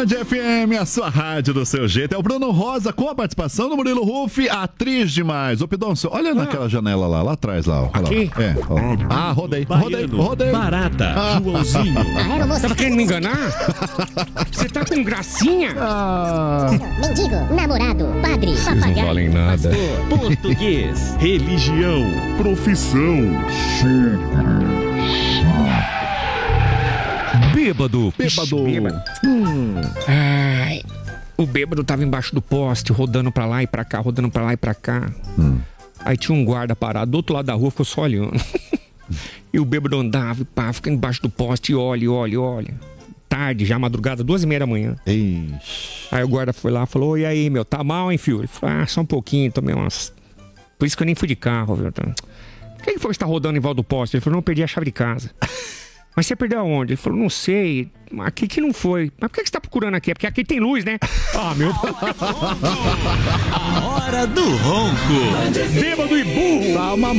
Band FM, a sua rádio do seu jeito. É o Bruno Rosa com a participação do Murilo Ruff, atriz demais. Ô, Pidoncio, olha naquela janela lá atrás lá. Olha aqui? Lá. É, ó. Ah, rodei. Barata, Joãozinho. Tava querendo me enganar? Você tá com gracinha? Mendigo, namorado, padre, Vocês não valem nada. Português, religião, Profissão. bêbado. Ai, o bêbado tava embaixo do poste, rodando pra lá e pra cá, rodando pra lá e pra cá. Aí tinha um guarda parado do outro lado da rua, ficou só olhando. E o bêbado andava e pá, fica embaixo do poste e olha. Tarde, já madrugada, 2h30 da manhã. Ixi. Aí o guarda foi lá e falou: e aí, meu, tá mal, hein, filho? Ele falou: só um pouquinho, tomei umas... Por isso que eu nem fui de carro, viu? Quem que foi que está rodando em volta do poste? Ele falou: não, perdi a chave de casa. Mas você perdeu aonde? Ele falou: não sei, aqui que não foi. Mas por que você tá procurando aqui? É porque aqui tem luz, né? Meu Deus. A hora do ronco. Bêbado e burro. Tá uma